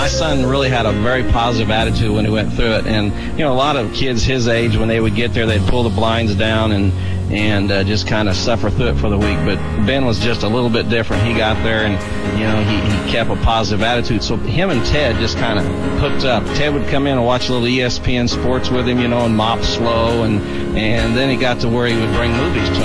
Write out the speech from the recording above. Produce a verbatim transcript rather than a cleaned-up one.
my son really had a very positive attitude when he went through it. And, you know, a lot of kids his age, when they would get there, they'd pull the blinds down and and uh, just kind of suffer through it for the week. But Ben was just a little bit different. He got there, and, you know, he, he kept a positive attitude. So him and Ted just kind of hooked up. Ted would come in and watch a little E S P N sports with him, you know, and mop slow. And, and then he got to where he would bring movies to him.